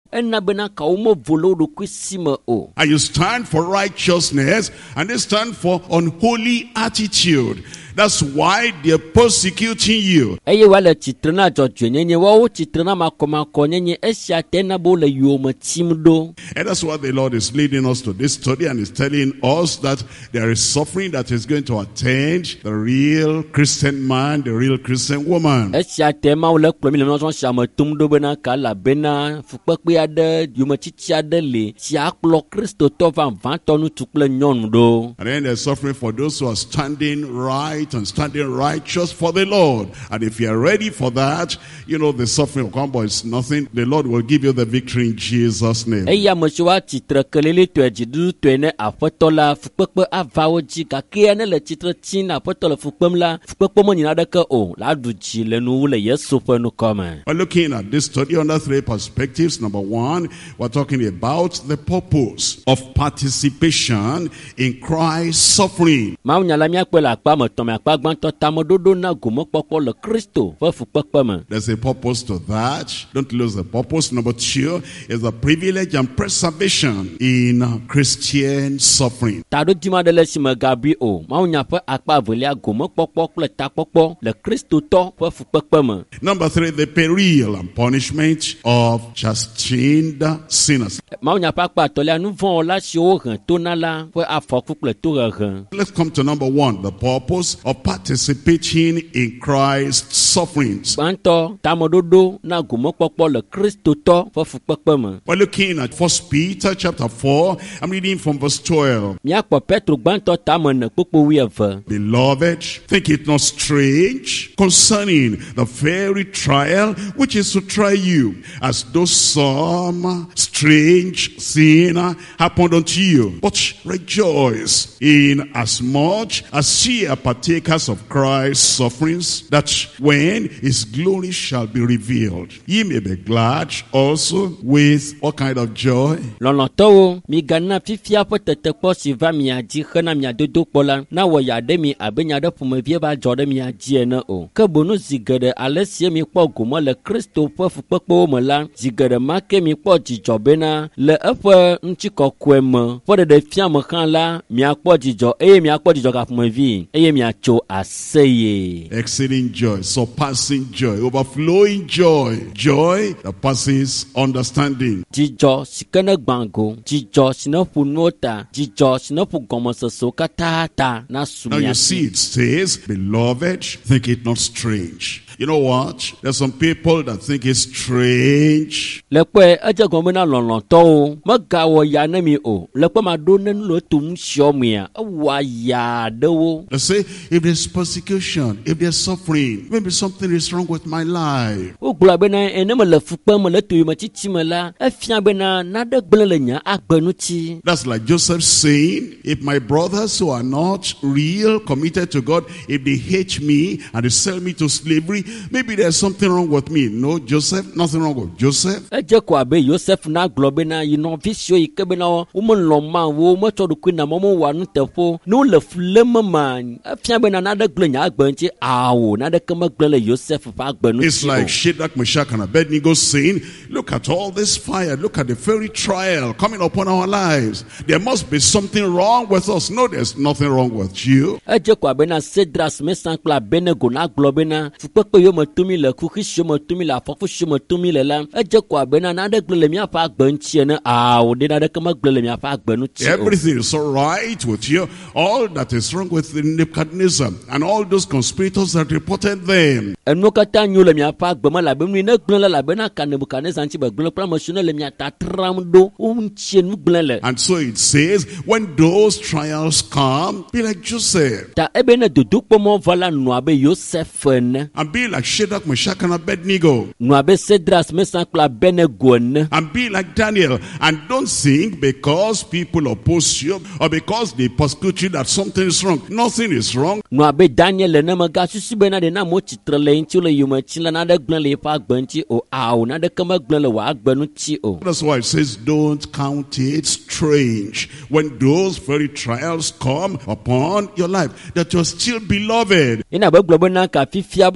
And you stand for righteousness, and they stand for unholy attitude. That's why they're persecuting you. And that's what the Lord is leading us to this study, and is telling us that there is suffering that is going to attend the real Christian man, the real Christian woman. And then there's suffering for those who are standing right and standing righteous for the Lord. And if you are ready for that, you know the suffering will come, but it's nothing. The Lord will give you the victory in Jesus' name. We're looking at this study under three perspectives. Number one, we're talking about the purpose of participation in Christ's suffering. There's a purpose to that. Don't lose the purpose. Number two is the privilege and preservation in Christian suffering. Number three, the peril and punishment of chastened sinners. Let's come to number one, the purpose of participating in Christ's sufferings. We're looking at 1 Peter chapter 4. I'm reading from verse 12. Beloved, think it not strange concerning the very trial which is to try you, as though some strange sin happened unto you. But rejoice in as much as ye are partakers of Christ's sufferings, that when his glory shall be revealed, ye may be glad also with what kind of joy? Exceeding joy, surpassing joy, overflowing joy, joy that passes understanding. Now you see it says, beloved, think it not strange. You know what? There's some people that think it's strange. They say, if there's persecution, if there's suffering, maybe something is wrong with my life. That's like Joseph saying, if my brothers who are not real, committed to God, if they hate me and they sell me to slavery, maybe there's something wrong with me. No, Joseph, nothing wrong with Joseph. It's like Shadrach, Meshach, and Abednego saying, look at all this fire, look at the very trial coming upon our lives. There must be something wrong with us. No, there's nothing wrong with you. Everything is all right with you. All that is wrong with Nebuchadnezzar and all those conspirators that reported them. And so it says, when those trials come, be like Joseph. And be like Shadrach, Meshach, and Abednego. And be like Daniel. And don't think because people oppose you or because they persecute you that something is wrong. Nothing is wrong. That's why it says, don't count it strange when those very trials come upon your life, that you're still beloved.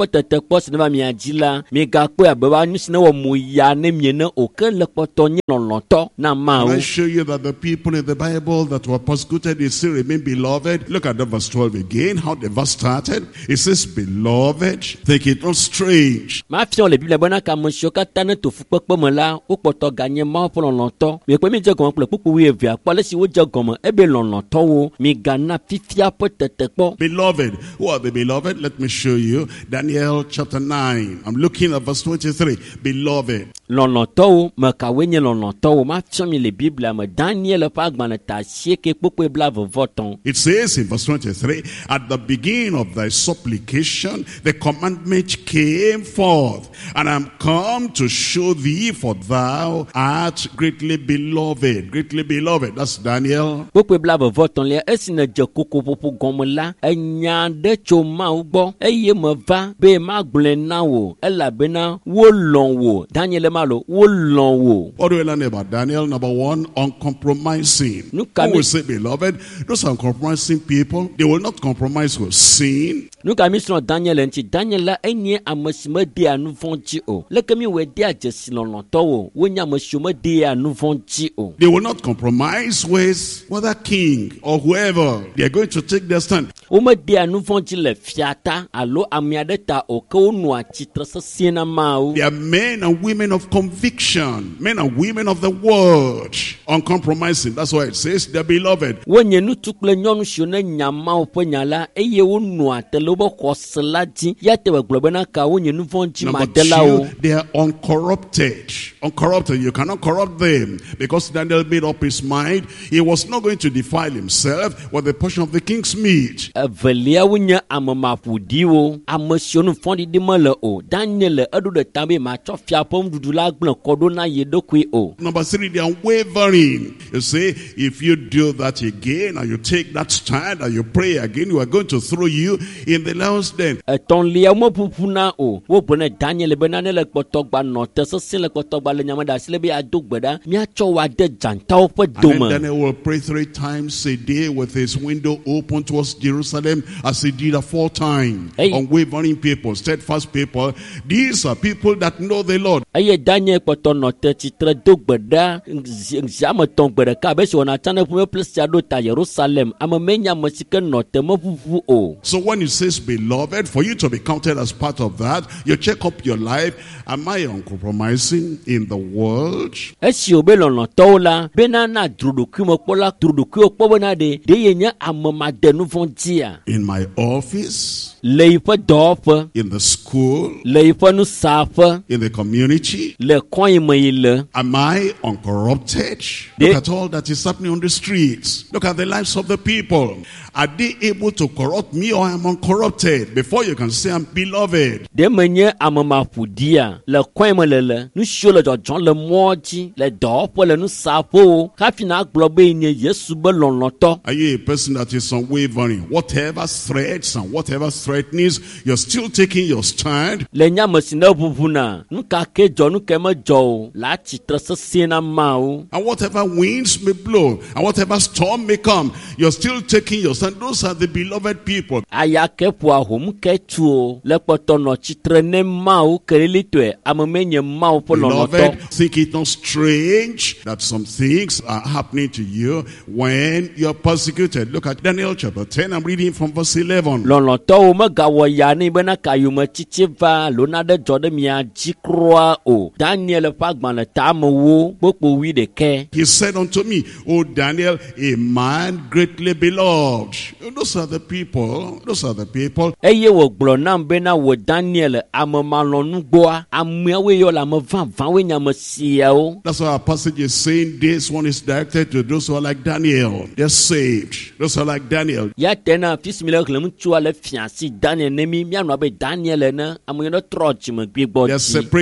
post na mi ajila mi ga pe abeba nu sina wo mu ya ne mi na o ke le poto nyi lonto na ma Can I o. show you that the people in the Bible that were persecuted, they still remain beloved? Look at the verse 12 again, how the verse started. It says, beloved, think it not strange. Ma fion le Bible bona ka monsieur ka tane to fu pepe mo la o poto ganye ma po lonto. Mi pe mi je gomo pe pupu wi evia pa le si wo je gomo e be lonto wo mi gana fifia po tete po. Beloved, who are the beloved? Let me show you. Daniel chapter 9. I'm looking at verse 23. Beloved. Lonto wo ma ka wenye lonto wo ma fion mi le Bible ma Daniel pa gbana ta sieke pupu bla voton. It says in verse 23, at the beginning of thy supplication, the commandment came forth, and I am come to show thee, for thou art greatly beloved. Greatly beloved. That's Daniel. Pupu bla voton le esina je koko pupu gomo la enya de choma ugbo eye mo va be ma glen na wo ela bena wo lon wo Daniel malo wo lon wo. What do we learn about Daniel? Number one, uncompromising. When we say beloved, those uncompromising people, they will not compromise with sin. Nu ka mi so Daniel enti Daniel la enye amasima de anu fonji o le kemi we de ajesilon to wo wonya amasima de anu fonji o. They will not compromise with whether king or whoever. They are going to take their stand. O me de anu fonji le fiata alo amiade ta o ke onu achitre sesiena ma o. They are men and women of conviction, men and women of the word, uncompromising. That's why it says they're beloved. Wonye nu tukle nyonu shone nyama o pe nyala eye onu atele bo kosela ji ya te we globena ka wonye nu fonji Number madela o. two, they are uncorrupted. Uncorrupted. You cannot corrupt them, because Daniel made up his mind he was not going to defile himself with the portion of the king's meat. Velia wonya amama pudi o amasionu fondi di male o Daniel edu de tambe ma chofia pom dudula gbon kodo na yedokwe o. Number three, they are unwavering. You say, if you do that again, and you take that stand, and you pray again, we are going to throw you in the lion's den. Ton lia mo pupuna o wo bone Daniel benane le kpotogba no te so sin le kpotogba le nyamada sile be adogbeda mi acho wa de janta o pe And dome. then Daniel will pray 3 times a day with his window open towards Jerusalem, as he did aforetime. Hey. Unwavering people, steadfast people. These are people that know the Lord. Aye Daniel kpoto no te chitre dogbeda nzama tongbeda ka be so na tane pu place ya do ta Jerusalem amemenya masike no te mo pupu o. So when it says beloved, for you to be counted as part of that, you check up your life. Am I uncompromising in the world? Esi obe lono tola bena na druduku mo pola druduku okpo na de yenya amama denu fontia. In my office? Le ifa dofa In the school? le ifa nu safa In the community? le koyi maile. Am I uncorrupted? Look at all that is happening on the streets. Look at the lives of the people. Are they able to corrupt me, or am I uncorrupted? Before you can say I'm beloved. De menye amama pudia le koyi malele nu sho le jojon le moji le dofa le nu sapo kafina globe ni Yesu be lono to. Are you a person that is unwavering? Whatever threats and whatever threatenings, you're still taking your stand. Le nyamasina bubuna nu ka kejo nu kema jo la chitre sesiena ma o. And whatever winds may blow, and whatever storm may come, you're still taking your stand. Those are the beloved people. Aya ke pua hom ke tuo le poto no chitre ne mau kelitwe amamenye mau po lono to. Beloved, think it not strange that some things are happening to you when you're persecuted. Look at Daniel chapter 10. I'm reading from verse 11. Lono to o maga wo ya ni bena kayuma chichiva lona de jode mia jikroa o Daniel pagman le tamu popo wi de ke. He said unto me, O Daniel, a man greatly beloved. Those are the people. Those are the people. Eye wo glo nam bena wo Daniel amama lonu gboa amwe yo la mo van we nyama sia o. That's why our passage is saying this one is directed to those who are like Daniel. They're saved. Those who are like Daniel. Ya tena fismile klem chua le fiansi Daniel nemi mi anu be Daniel na amoyo no troch me gbigbo. They're separated.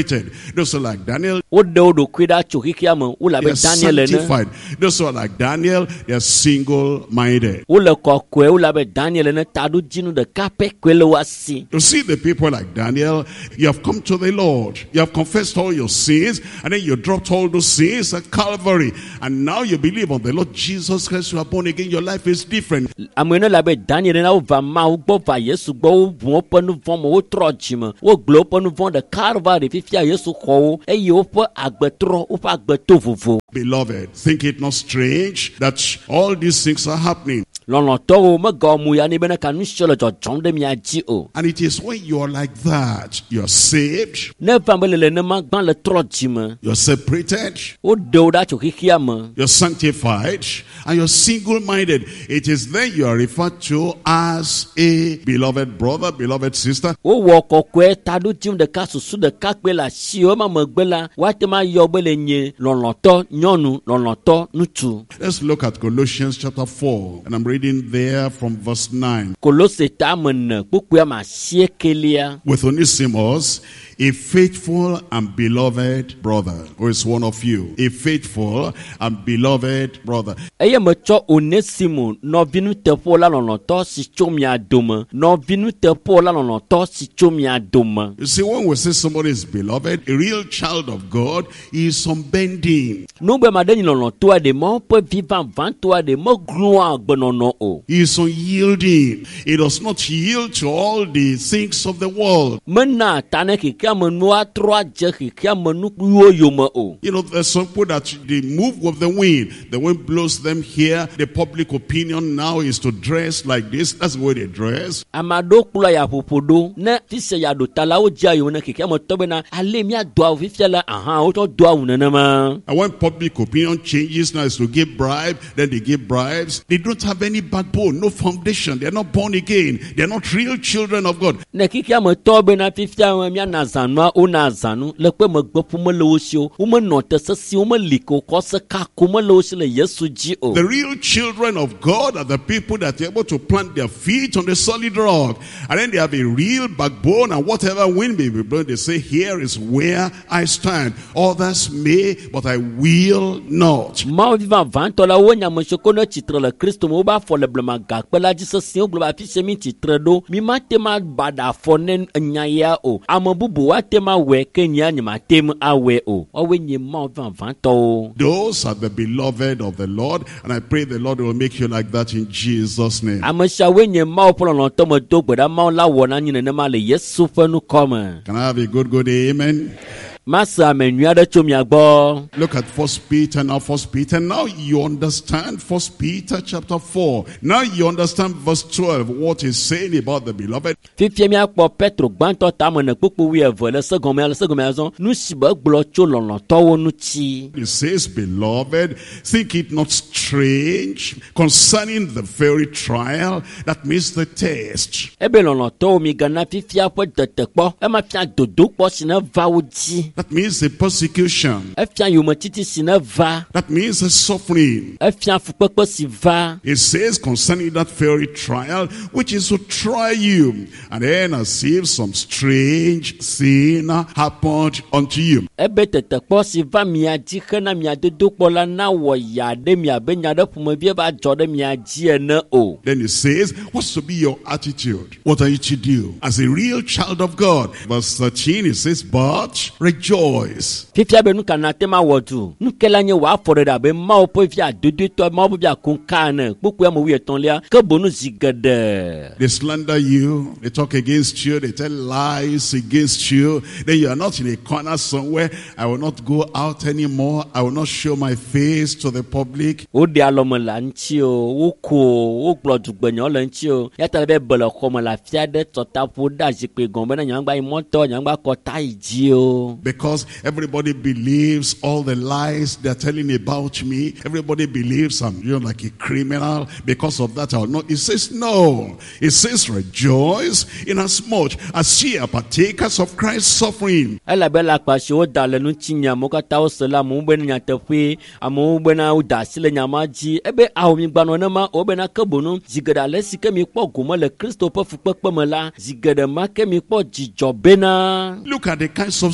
Those who are like Daniel, wo de wo ɖokui ɖa tso xixia me wo la they be are Daniel ene. sanctified. Those who are like Daniel, they are single-minded. Wo le kɔkɔe wo la be Daniel ene ta ɖo dzinu ɖeka pɛ koe le wa si. To see the people like Daniel, you have come to the Lord. You have confessed all your sins, and then you dropped all those sins at Calvary. And now you believe on the Lord Jesus Christ. You are born again. Your life is different. Ame ene la be Daniel ene wo va ma wo gbɔ va Yesu gbɔ wo bu woƒe nu vɔ me wo trɔ dzime wo gblɔ woƒe nu vɔ ɖe Calvary fifia Yesu xɔ wo eye woƒe agbe trɔ woƒe agbe to vovo. Beloved, think it not strange that all these things are happening. Lɔlɔtɔwo megawɔ mu ya ne bena ka nu sɔ le dzɔdzɔm ɖe mia dzi o. And it is when you are like that, you are saved, Ne va be le nenema gbã le trɔ dzime you are separated, wo ɖe wo ɖa tso xixia me. you're sanctified, and you're single-minded. It is then you are referred to as a beloved brother, beloved sister. Wo wɔ kɔkɔe ta ɖo dzim ɖeka susu ɖeka kpe le asi wo ma megbe la woate ma yɔ be le nye lɔlɔtɔ nyɔnu lɔlɔtɔ ŋutsu. Let's look at Colossians chapter 4, and I'm reading there from verse 9. Kolose ta ame ne kpukpua ma sie kelia. With Onesimus, a faithful and beloved brother, who is one of you, a faithful and beloved brother. Eye metsɔ Onesimo nɔvinu teƒo la lɔlɔtɔ si tso mia dome. Nɔvinu teƒo la lɔlɔtɔ si tso mia dome. You see, when we say somebody is beloved, a real child of God, he is unbending. Nugbe ma ɖe nyi lɔlɔtɔa ɖe me ƒe vivavãtɔa ɖe megloa agbenɔnɔ o. He is unyielding. He does not yield to all the things of the world. Mena ta ne xexea me nua trɔ adze xexea me nukuwo yome o. You know, there's some people that they move with the wind. The wind blows them here. The public opinion now is to dress like this. That's the way they dress. Ame aɖewo kplɔ ya ƒoƒo ɖo ne fi se ya ɖo ta la wo dze ayo ne xexea me tɔ bena ale miado awu fifia la wotsɔ do awu nenema. And when public opinion changes now is to give bribe, then they give bribes. They don't have any backbone, no foundation. They're not born again. They're not real children of God. Ne xexea me tɔ bena fifia miana zanua wona zanu le kpe megbe ƒome le wo si o. Womenɔ te sesi womeli ko kɔ se kako mele wo si le Yesu dzi o. The real children of God are the people that are able to plant their feet on the solid rock. And then they have a real backbone, and whatever wind may be blowing, they say, here is where I stand. Others may, but I will not. Mawu vivavãtɔ la wo nyamesoko ne tsitre le Kristo me wobe afɔ le blemagakpe la dzi sesẽ wogblɔ be afi se mi tsitre ɖo mi mate ma ba ɖe afɔ ne enya ya o. Ame bubu woate ma wɔe ke nyea nyemate me awɔe o. Woawoe nye Mawu vivavãtɔwo. Those are the beloved of the Lord, and I pray the Lord will make you like that in Jesus' name. Ame siawoe nye Mawu ƒe lɔlɔ̃tɔ me do gbe ɖa Mawu la wɔ na nyi nenema le Yesu ƒe nukɔme. Can I have a good amen? Mase ame nyui aɖe tso mia gbɔ. Look at 1 Peter now. 1 Peter. Now you understand 1 Peter chapter 4. Now you understand verse 12. What he's saying about the beloved. Fifia miakpɔ Petro gbãtɔ tame ne kpukpu 12 le segɔmea zɔn nu si be gblɔ tso lɔlɔ̃tɔwo ŋuti. It says, beloved, think it not strange concerning the very trial, that means the test. Ebe lɔlɔ̃tɔwo mi gana fifia ƒe detekpɔ ema fia dodokpɔ si ne va wo dzi. That means the persecution. Efia yometiti si ne va. That means the suffering. Efia fukpekpe si va. It says concerning that very trial, which is to try you. And then as if some strange thing happened unto you. Ebe tetekpɔ si va mia dzi hena mia dodokpɔ la na wɔ ya ɖe mia be nya ɖe ƒomevie va dzɔ ɖe mia dzi ene o. Then it says, what's to be your attitude? What are you to do as a real child of God? Verse 13, it says, but rejoice. Fifia be nu kana te ma wɔ tu. Nukela nye wɔ afɔ ɖe ɖa be Mawu ƒe via dodotɔ Mawu ƒe via kunka ene. Kpukpu ame 13 ke bonu zi geɖe. They slander you, they talk against you, they tell lies against you. Then you are not in a corner somewhere. I will not go out anymore. I will not show my face to the public. Wo de alɔme le ŋuti o, wo ko o, wo gblɔ dzugbenya le ŋuti o. Ya ta be le xɔme le afi aɖe tɔtaƒo da zikpui gɔm bena nyagba yi mɔtɔ, nyagba kɔta yi dzi o. Because everybody believes all the lies they're telling about me. Everybody believes I'm like a criminal. Because of that, I'll not. It says no. It says rejoice inasmuch as ye are partakers of Christ's suffering. Ela be la kpasi wo da le ŋuti nya mo kata wo se la mo be nyateƒe, amewo bena wo da si le nyama dzi. Ebe awo mi gbanɔ ne ma wo bena ke bonu zigeɖe ale si ke mi kpɔ gome le Kristo ƒe fukpekpe me la zigeɖe ma ke mi kpɔ dzidzɔ bena. Look at the kinds of suffering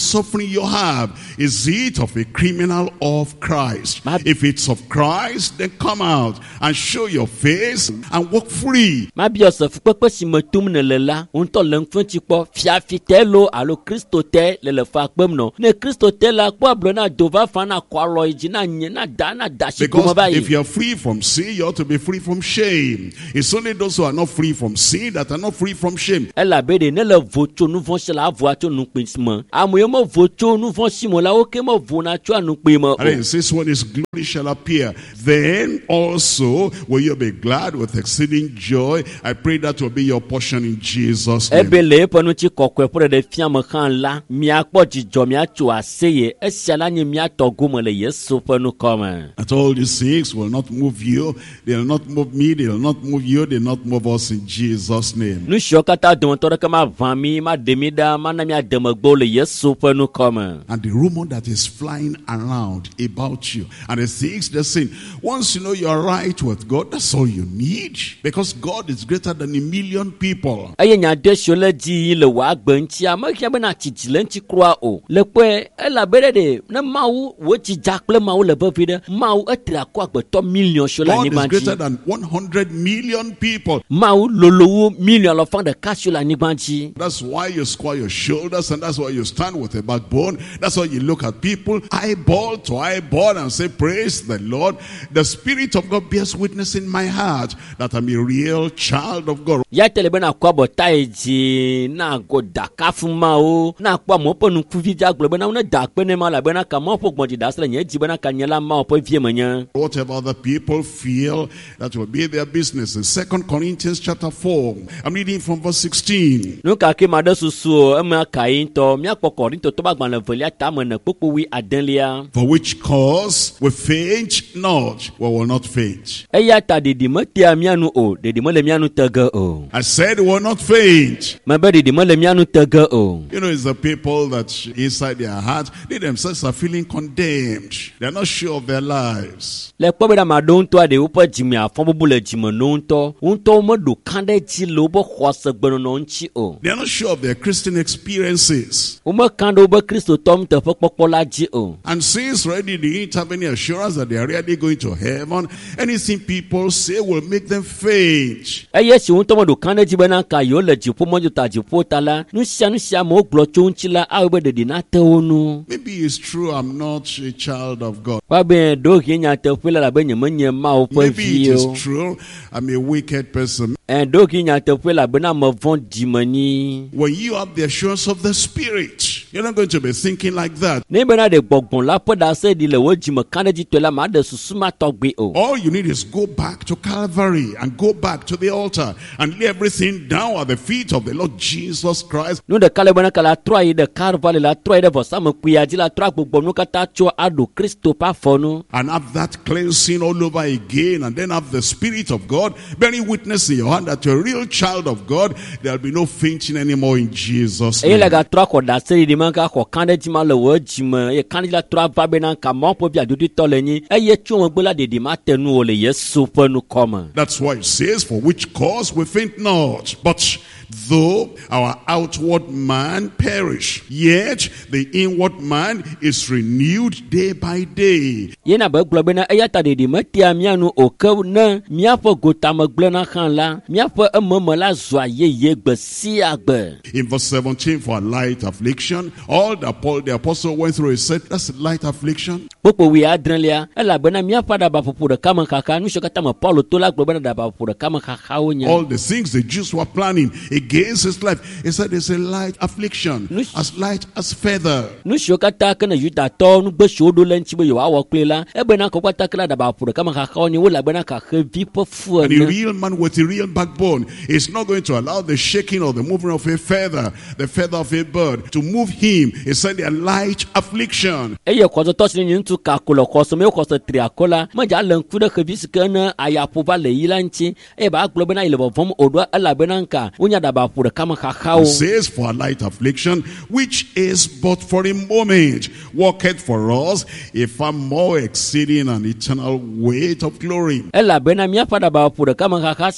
clothing you have, is it of a criminal or of Christ? If it's of Christ, then come out and show your face and walk free. Ma biose fukpekpe si me tum ne le la, unto le ngfenti kpo fiafitelo alo Kristo te le fa kpem no. Ne Kristo te la kpo ablo na dova fa na kwalo iji na nye na da shi kuma ba yi. If you are free from sin, you ought to be free from shame. It's only those who are not free from sin that are not free from shame. Ela bede ne le vocho nu von shela voacho nu pinsma. Amoyo mo vocho nu von simo la oke mo vona cho nu pimo. And it says when his glory shall appear, then also will you be glad with exceeding joy. I pray that will be your portion in Jesus' name. Ebele ponu chi kokwe pore de fiam kan la mia kpo jijo mia cho aseye esiala nye mia togumo le Yesu ponu koma. That all these things will not move you, they will not move me, they will not move you, they will not move us in Jesus' name. Nu shokata don tore kama vami ma demida ma na mia demagbo le Yesu ponu koma. And the rumor that is flying around about you and the things they're saying, once you know you're right with God, that's all you need, because God is greater than 1,000,000 people. Aye nya de shole ji le wa gbenchi ama kia be na titile nti kroa o le pe ela bere de na mawu wo ji jakple mawu le bevide mawu etra ko agbeto million shola ni God is banji greater than 100 million people. mawu lolowo million lo fan de ka shola ni banji. That's why you square your shoulders, and that's why you stand with a backbone. That's why you look at people eyeball to eyeball and say, praise the Lord. The Spirit of God bears witness in my heart that I'm a real child of God. Ya telebe na kwa botaiji na go dakafu mawu na kwa mopo nu kuvi jaglo be na una dakpe ne mala be na ka mopo gbonji dasle nye ji be na ka nyela ma opo vie manya. Whatever other people feel, that will be their business. In 2 Corinthians chapter 4, I'm reading from verse 16. Nu ka ke ma de susu ema kai nto mia kpo Korinto to bagban le velia ta me na popo wi adenlia. For which cause we faint not, we will not faint. Eya ta didi metia mianu o, didi mole mianu tege o. I said we will not faint. Mabe didi mole mianu tege o. You know, it's the people that inside their heart, they themselves are feeling condemned. They're not sure of their lives. Le kpo be da ma do nto ade upo jimi afon bubu le jimi no nto mo do kande ji lo bo khwase gbeno no nchi o. They're not sure of their Christian experiences. O mo kande obo Kristo tom te fokpokpo la ji o. And since already they didn't have any assurance that they are really going to heaven, anything people say will make them faint. Eye si nto mo do kande ji be na ka yo le ji po mo jo ta ji po tala nu sia mo glo cho nchi la a be de na te onu. Maybe it's true I'm not a child of God. Wa be do ki nya te fela la be nye ma o po Maybe it vi is o. true I'm a wicked person. En do ki nya te fela be na mo von dimani. When you have the assurance of the Spirit, you're not going to be thinking like that. Ne be na de gbogbon la po da se di le wo ji mo kande ji to la ma de susuma togbe o. All you need is go back to Calvary and go back to the altar and lay everything down at the feet of the Lord Jesus Christ. Nu de kale bona kala troi de carvalho la troi de vosa mo kuyaji la troi gbogbo nu kata cho ado Kristo pa fonu. And have that cleansing all over again, and then have the Spirit of God bearing witness in your hand that you're a real child of God. There'll be no fainting anymore in Jesus' E name. la ga troi ko da se di man ka ko kande ji ma le wo ji mo e kande la troi va be na ka mo po bia dudu to le ni e ye chu mo gbola de di ma tenu o le Yesu fonu koma. That's why it says, for which cause we faint not, but though our outward man perish, yet the inward man is renewed day by day. Ye na be glo be na e ya ta de di metia mianu o ke na mia fo gota mo gble na kan la mia fo emmo la zwa ye gbe si agbe. In verse 17, for a light affliction, all that Paul the apostle went through, he said, that's a light affliction. Popo wi adrenlia ela be na mia fa da ba popo de kama kaka nu shokata mo Paulo to la glo be na da ba popo de kama kaka onya. All the things the Jews were planning against his life, he said it's a light affliction, as light as feather. Nu shokata kana yuta to nu gbe shodo lenchi be yo awo klela e be na ko kwata kala da ba popo de kama kaka onya wo la be na ka heavy pofu. And a real man with a real backbone is not going to allow the shaking or the movement of a feather, the feather of a bird, to move him. He said a light affliction. E ye ko to sin yin tu ka ko lo ko so me ko so triakola ma ja len ku de heavy skana aya po ba le yilanchi e ba glo be na ile bo vom odwa ela be na nka unya da ba popo de kama kaka o. It says for a light affliction, which is but for a moment, worketh for us a far more exceeding and eternal weight of glory. Ela be na mia fa da ba popo de kama kaka sinu ma se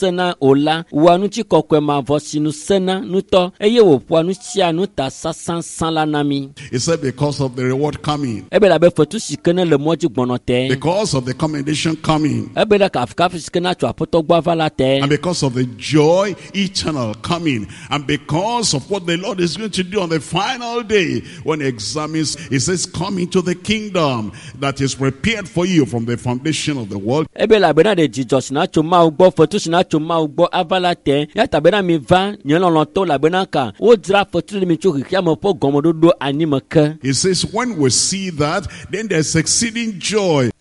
sena ola wanu chi kokwe ma vosinu sena nuto eye wo pwanu sia nuta sasan la nami. He said because of the reward coming, Ebe la be fotu sikene le moji gbonote. because of the commendation coming, Ebe la kafka sikena chwa poto gwavala te. and because of the joy eternal coming, and because of what the Lord is going to do on the final day when he examines, he says, come into the kingdom that is prepared for you from the foundation of the world. Ebe la bena de Jesus na chuma ugbo fotu sina chuma ugbo avala te. Ya tabena mi va nyelonto la bena ka. O dra fotu mi chuki kia mo po gomododo animaka. He says, when we see that, then there's exceeding joy.